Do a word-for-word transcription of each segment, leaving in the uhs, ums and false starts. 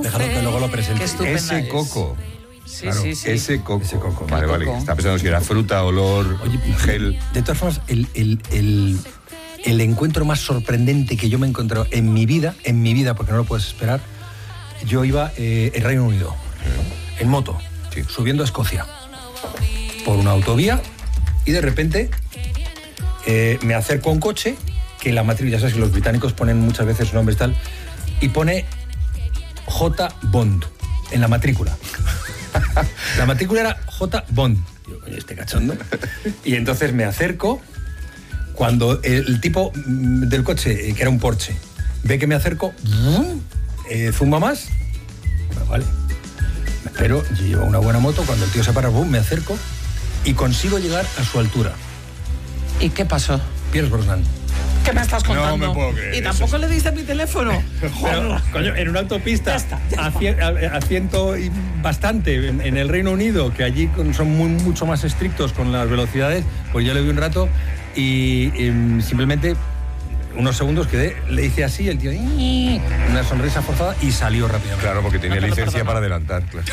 Dejadlo que luego lo presente. Ese es. coco. Sí, claro, sí, sí. Ese coco. Ese coco. Vale, vale. coco. Estaba pensando si era fruta, olor, Oye, gel. De todas formas, el, el, el, el encuentro más sorprendente que yo me he encontrado en mi vida, en mi vida, porque no lo puedes esperar, yo iba eh, en Reino Unido, Sí. en moto, Sí. subiendo a Escocia, por una autovía, y de repente eh, me acerco a un coche, que la matrícula, ya sabes que los británicos ponen muchas veces su nombre y tal, y pone J. Bond en la matrícula. La matrícula era J. Bond. Digo, coño, este cachondo. Y entonces me acerco, cuando el, el tipo mm, del coche, eh, que era un Porsche, ve que me acerco, ¡bum! eh, zumba más, bueno, vale. Me espero, yo llevo una buena moto, cuando el tío se para, boom, me acerco y consigo llegar a su altura. ¿Y qué pasó? Pierce Brosnan. ¿Qué me estás contando? No me puedo creer Y eso. tampoco le diste mi teléfono. Pero, coño, en una autopista, Ya está, ya a, cien- a- a ciento y bastante, en, en el Reino Unido, que allí con- son muy, mucho más estrictos con las velocidades, pues yo le vi un rato y, y simplemente unos segundos quedé, le hice así, el tío, "Ii", una sonrisa forzada y salió rápidamente. Claro, porque tenía No te lo licencia perdono. para adelantar. Claro.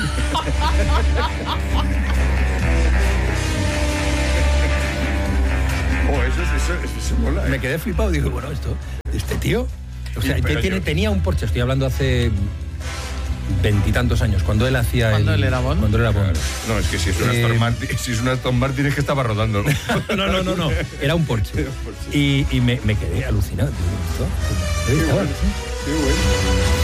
Oh, eso, eso, eso, eso mola, ¿eh? Me quedé flipado, digo, bueno, esto, este tío, o sea, Sí, pero tiene, yo- tenía un Porsche, estoy hablando hace veintitantos años, cuando él hacía ¿Cuando el- él era Bond? Cuando él era Bond. No, es que si es una Eh, Aston Martin, si es una Aston Martin es que estaba rodando, ¿no? No, no, no, no, era un Porsche. Era un Porsche. Y, y me, me quedé alucinado. Digo, ¿esto? Ahí estaba, sí. Qué bueno.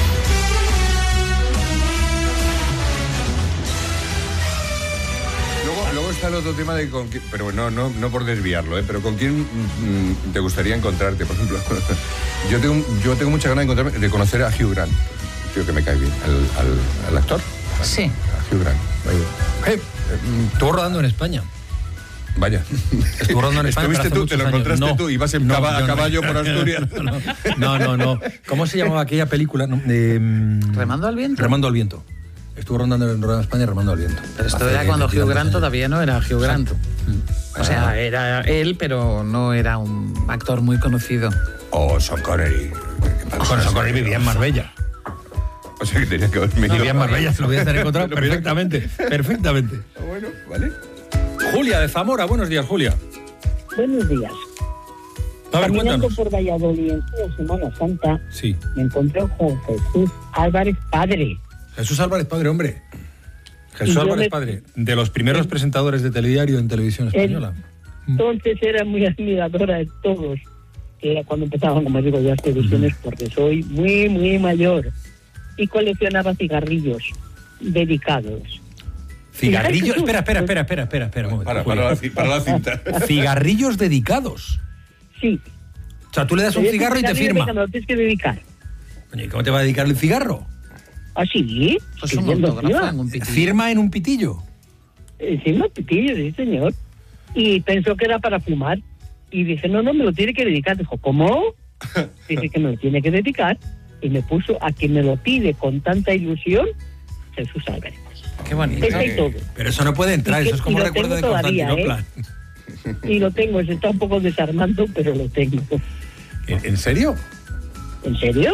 Luego, luego está el otro tema de con quién, pero no, no, no por desviarlo, ¿eh? Pero con quién mm, te gustaría encontrarte, por ejemplo. Yo tengo, yo tengo mucha ganas de, encontrarme, de conocer a Hugh Grant, un tío que me cae bien, al, al, al actor. Sí. A Hugh Grant. Vaya. Eh, estuvo rodando en España. Vaya. Estuvo rodando en España. Estuviste pero hace tú, te lo muchos años. encontraste No, tú, ibas en no, caba- yo a no. caballo por Asturias. No, no, no. ¿Cómo se llamaba aquella película? No, eh, ¿Remando al viento? Remando al viento. Estuvo rondando en rodando en España Remando al viento. Pero esto Hace era cuando Hugh veintitantos Grant años. todavía no era Hugh Grant. Mm. O sea, era él, pero no era un actor muy conocido. Oh, Sean Connery. Con eso con él vivía en Marbella. O sea que tenía que haberme ido. Vivía en Marbella, se lo voy a hacer encontrar Pero mira que- perfectamente. Perfectamente. Ah, bueno, vale. Julia de Zamora, buenos días, Julia. Buenos días. A ver, Caminando cuéntanos. por Valladolid en la Semana Santa, Sí. me encontré con Jesús Álvarez Padre. Jesús Álvarez Padre, hombre. Jesús Y yo Álvarez me- Padre, de los primeros presentadores de telediario en televisión Él- española. Entonces era muy admiradora de todos, que era cuando empezaban, como digo, las televisiones, porque soy muy, muy mayor. Y coleccionaba cigarrillos dedicados. Cigarrillos. Jesús. Espera, espera, espera, espera, espera, espera. un momento, Para, Julia. para, la, ci- para la cinta. Cigarrillos dedicados. Sí. O sea, tú le das un Pero ese cigarro y te cigarrillo, firma. venga, me lo tienes que dedicar. Coño, ¿y cómo te va a dedicar el cigarro? ¿Ah, sí? Pues un Escribiendo autógrafo encima. en un pitillo. Firma en un pitillo. Encima pitillo, sí, señor. Y pensó que era para fumar. Y dije, no, no, me lo tiene que dedicar. Dijo, ¿cómo? Dije que me lo tiene que dedicar. Y me puso a quien me lo pide con tanta ilusión, Jesús Álvarez. Qué bonito. Está y todo. Pero eso no puede entrar, Y que- eso es como y lo recuerdo de tengo todavía, Constantinopla. Y lo tengo, se está un poco desarmando, pero lo tengo. ¿En, en serio? ¿En serio?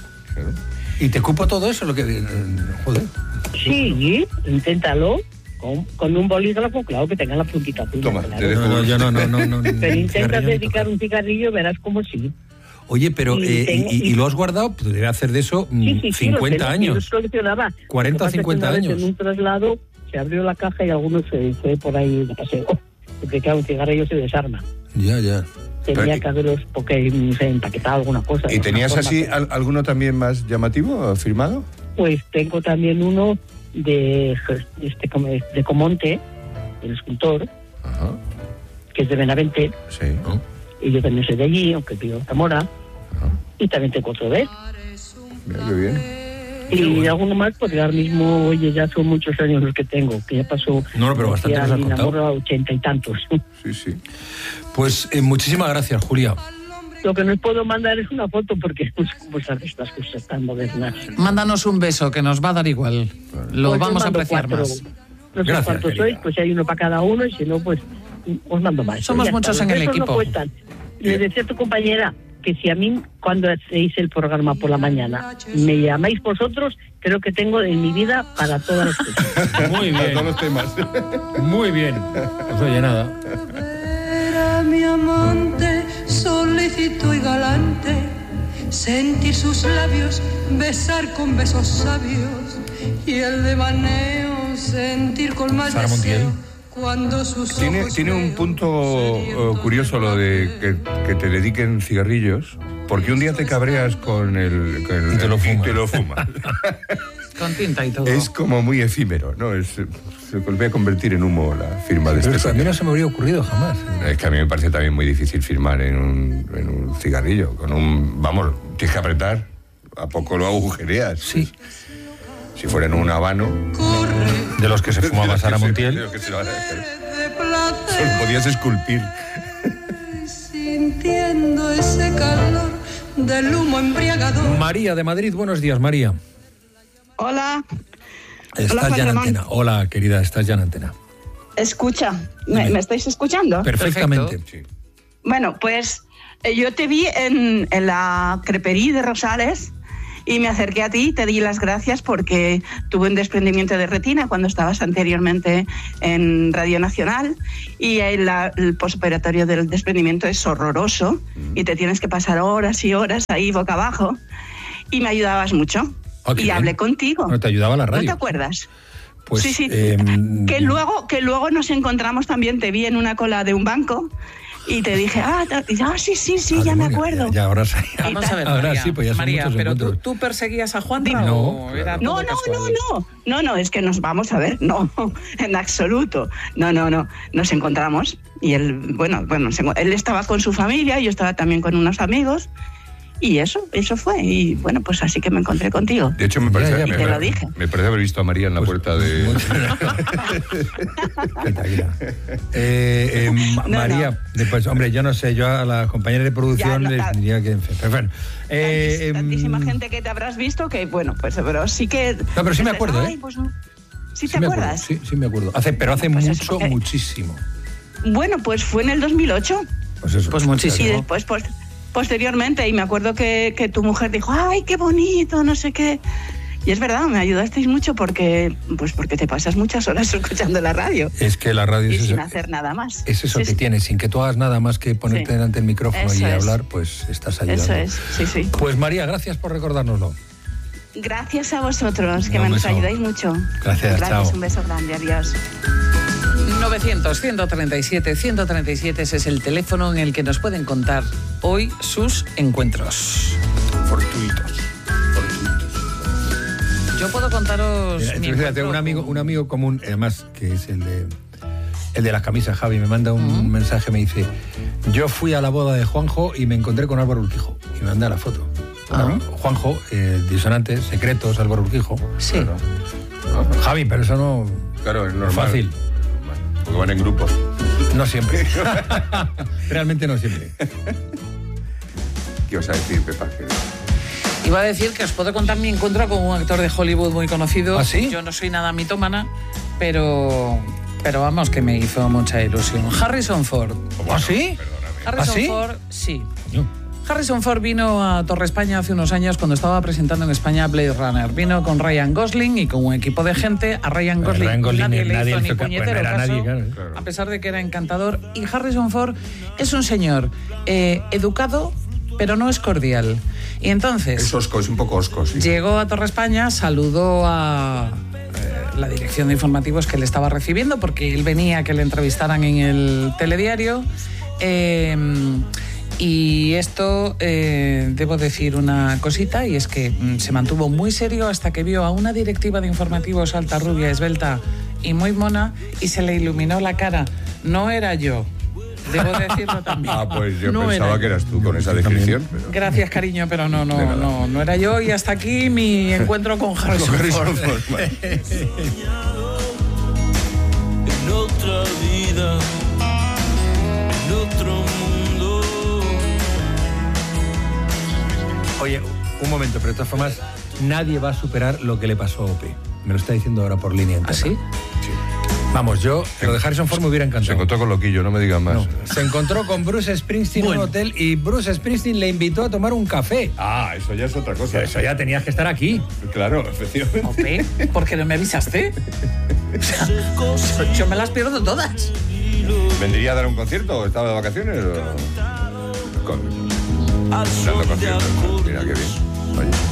¿Y te cupo todo eso? Lo que, eh, joder. Sí, inténtalo. Con, con un bolígrafo, claro, que tenga la puntita azul. Toma, claro. te dejo. No, no, yo no, no, no. no Pero intenta cigarrillo ni dedicar tocar. un cigarrillo, verás como sí. Oye, pero, Y eh, tengo- y, y- y lo has guardado? Podría hacer de eso mm, Sí, sí, sí, cincuenta lo tengo, años. Los coleccionaba. cuarenta o Lo que pasa es que cincuenta una vez años. En un traslado se abrió la caja y algunos se fue por ahí de paseo. Porque claro, un cigarrillo se desarma. Ya, ya. Tenía Pero- que haberlos porque no sé, empaquetado alguna cosa. de ¿Y alguna tenías forma, así pero- al- alguno también más llamativo, firmado? Pues tengo también uno de este como es de Comonte, el escultor, Ajá, que es de Benavente, sí. y yo también soy de allí, aunque vivo en Zamora, Ajá. y también tengo otro de él. Mira qué bien. Y alguno más, porque ahora mismo, oye, ya son muchos años los que tengo, que ya pasó. No, no, pero bastante ya nos has mi contado. enamoro a ochenta y tantos. Sí, sí. Pues eh, muchísimas gracias, Julia. Lo que no os puedo mandar es una foto porque pues, pues estas cosas tan modernas. Mándanos un beso, que nos va a dar igual. Lo Pues os vamos a mando apreciar cuatro. más. No sé Gracias, cuántos querida. sois, pues si hay uno para cada uno, y si no, pues os mando más. Somos Ya muchos está, en los el besos equipo. No cuestan. Le decía a tu compañera que si a mí, cuando hacéis el programa por la mañana, me llamáis vosotros, creo que tengo en mi vida para todas las cosas. Muy Para bien. todos los temas. Muy bien. Pues oye, nada. Era mi amante, solícito y galante, sentir sus labios, besar con besos sabios, y el devaneo, sentir con más Sara Montiel. deseo cuando sus Tiene, ojos tiene un veo punto sedientos eh, curioso lo de que, que te dediquen cigarrillos, porque un día te cabreas con el... Con el Y te lo fumas. te lo fumas. Con tinta y todo. Es como muy efímero, ¿no? Es, se vuelve a convertir en humo la firma de Pero este eso a mí no señor. se me habría ocurrido jamás. Es que a mí me parece también muy difícil firmar en un, en un cigarrillo. Con un... Vamos, tienes que apretar, a poco lo agujereas. Sí. Si fuera en un habano... corre De los que se fumaba de los Sara que se- Montiel. de los que se van a- de Solo placer, podías esculpir. sintiendo ese calor del humo embriagador. María de Madrid, buenos días, María. Hola, Estás Juan ya en Ramón. antena. Hola, querida, estás ya en antena. escucha, ¿me, Dime. me estáis escuchando? Perfectamente. Sí. Bueno, pues eh, yo te vi en, en la crepería de Rosales y me acerqué a ti y te di las gracias porque tuve un desprendimiento de retina cuando estabas anteriormente en Radio Nacional y el, la- el posoperatorio del desprendimiento es horroroso y te tienes que pasar horas y horas ahí boca abajo y me ayudabas mucho. Ah, qué y bien. hablé contigo. No te ayudaba la radio. ¿No te acuerdas? Pues, sí, sí. em, que luego que luego nos encontramos también, te vi en una cola de un banco y te dije, ah, te- y, ah, sí, sí, sí, ah, ya me demonio, acuerdo. Ya, ya ahora, Vamos a ver, ahora María, sí, pues ya son María, muchos pero tú, encuentros. tú perseguías a Juan No, o era No, todo no, casual? no, no, no, no, es que nos vamos a ver, no, en absoluto, no, no, no, nos encontramos y él, bueno, bueno, nos enco- él estaba con su familia, yo estaba también con unos amigos y eso, eso fue y bueno, pues así que me encontré contigo. De hecho, me parece, Ya, ya, me, te lo dije. me parece haber visto a María en la Pues, puerta de... Quita, quita. Eh, eh, Ma- No, María, después, hombre, yo no sé, yo a la compañera de producción Ya, no, les ah. diría que... en fin, pero bueno, eh, Tantis- tantísima em, gente que te habrás visto que, bueno, pues pero sí que... No, pero sí me dices, acuerdo, ¿eh? "Ay, pues no". ¿Sí, sí te me acuerdo, acuerdas? sí, sí me acuerdo. Hace, pero hace Pues eso, mucho, porque- muchísimo. Bueno, pues fue en el dos mil ocho. Pues eso. Pues muchísimo. Y ¿No? después, pues, posteriormente, y me acuerdo que, que tu mujer dijo, ay, qué bonito, no sé qué. Y es verdad, me ayudasteis mucho porque, pues porque te pasas muchas horas escuchando la radio Es que la radio y es sin eso, hacer nada más. es eso Sí, que sí. tiene, sin que tú hagas nada más que ponerte Sí. delante del micrófono Eso y es. hablar, pues estás ayudando. Eso es, sí, sí. Pues María, gracias por recordárnoslo. Gracias a vosotros, que Un me nos beso. ayudáis mucho. Gracias, Gracias, chao. un beso grande, adiós. novecientos, ciento treinta y siete, ciento treinta y siete, ese es el teléfono en el que nos pueden contar hoy sus encuentros. Fortuitos. Fortuitos. Yo puedo contaros Mira, mi entonces, fíjate, encuentro un amigo, con- un amigo común, además, que es el de el de las camisas, Javi, me manda un mensaje, me dice, yo fui a la boda de Juanjo y me encontré con Álvaro Urquijo. Y me manda la foto. Ah. Bueno, Juanjo, eh, disonantes, secretos, Álvaro Urquijo. Sí. Claro. Javi, pero eso no... Claro, es normal. Fácil. Porque van en grupo. No siempre. Realmente no siempre. ¿Qué ibas a decir, Pepa? Que- Iba a decir que os puedo contar mi encuentro con un actor de Hollywood muy conocido. ¿Ah, sí? Yo no soy nada mitómana, pero, pero vamos, que me hizo mucha ilusión. Harrison Ford. ¿Ah, sí? Harrison ¿Ah, sí? Ford, sí. Coño. Harrison Ford vino a Torre España hace unos años cuando estaba presentando en España Blade Runner. Vino con Ryan Gosling y con un equipo de gente. A Ryan Gosling, Ryan Gosling, nadie le nadie hizo le ni hizo ca- puñetero bueno, era caso, nadie, claro. Claro. a pesar de que era encantador. Y Harrison Ford es un señor eh, educado, pero no es cordial. Y entonces... Es osco, es un poco osco, sí. Llegó a Torre España, saludó a eh, la dirección de informativos que le estaba recibiendo, porque él venía a que le entrevistaran en el telediario. Eh, y esto, eh, debo decir una cosita, y es que mm, se mantuvo muy serio hasta que vio a una directiva de informativos alta, rubia, esbelta y muy mona, y se le iluminó la cara. No era yo, debo decirlo también. Ah, pues yo No pensaba era que yo. eras tú con esa Yo también. descripción. pero- Gracias, cariño, pero no, De no, nada. no, no era yo. Y hasta aquí mi encuentro con Harrison Harrison Ford. Ford, vale. En otra vida, en otro mundo. Oye, un momento, pero de todas formas, nadie va a superar lo que le pasó a O P. Me lo está diciendo ahora por línea ¿Ah, interna. sí? Vamos, yo, lo de Harrison Ford me hubiera Se encantado. encontró con Loquillo, no me digan más. No. Se encontró con Bruce Springsteen Bueno. en un hotel y Bruce Springsteen le invitó a tomar un café. Ah, eso ya es otra cosa. Eso ya tenías que estar aquí. Claro, efectivamente. Ope, ¿por qué no me avisaste? O sea, yo me las pierdo todas. ¿Vendría a dar un concierto? ¿Estaba de vacaciones? O... Con... al Dando son de conciertos. acordes. Mira qué bien. Oye.